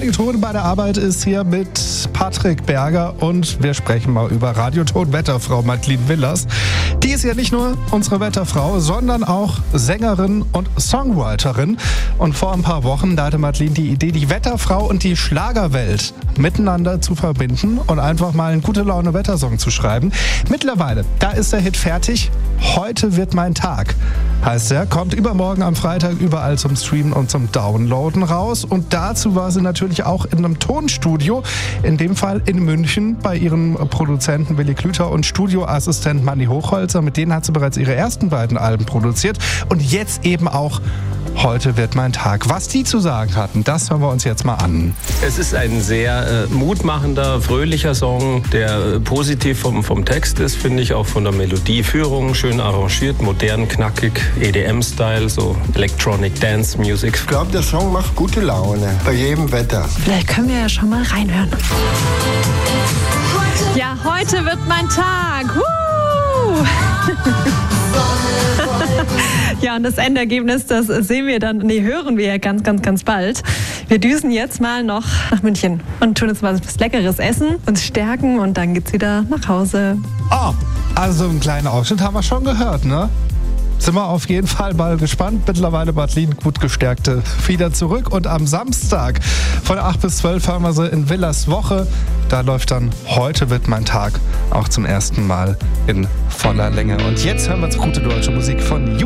Ton bei der Arbeit ist hier mit Patrick Berger und wir sprechen mal über Radioton-Wetterfrau Madeleine Willers. Die ist ja nicht nur unsere Wetterfrau, sondern auch Sängerin und Songwriterin. Und vor ein paar Wochen da hatte Madeleine die Idee, die Wetterfrau und die Schlagerwelt miteinander zu verbinden und einfach mal einen Gute-Laune-Wettersong zu schreiben. Mittlerweile, da ist der Hit fertig. Heute wird mein Tag, heißt er. Kommt übermorgen am Freitag überall zum Streamen und zum Downloaden raus. Und dazu war sie natürlich auch in einem Tonstudio, in dem Fall in München, bei ihrem Produzenten Willi Klüter und Studioassistent Manni Hochholzer. Mit denen hat sie bereits ihre ersten beiden Alben produziert. Und jetzt eben auch Heute wird mein Tag. Was die zu sagen hatten, das hören wir uns jetzt mal an. Es ist ein sehr mutmachender, fröhlicher Song, der positiv vom Text ist, finde ich, auch von der Melodieführung. Schön arrangiert, modern, knackig, EDM-Style, so Electronic Dance Music. Ich glaube, der Song macht gute Laune, bei jedem Wetter. Vielleicht können wir ja schon mal reinhören. Ja, heute wird mein Tag. Ja, und das Endergebnis, das hören wir ja ganz bald. Wir düsen jetzt mal noch nach München und tun uns mal was Leckeres essen, uns stärken und dann geht's wieder nach Hause. Oh, also einen kleinen Ausschnitt haben wir schon gehört, ne? Sind wir auf jeden Fall mal gespannt. Mittlerweile Madeleine gut gestärkte wieder zurück. Und am Samstag von 8 bis 12 haben wir sie in Willers Woche. Da läuft dann Heute wird mein Tag auch zum ersten Mal in voller Länge. Und jetzt hören wir uns gute deutsche Musik von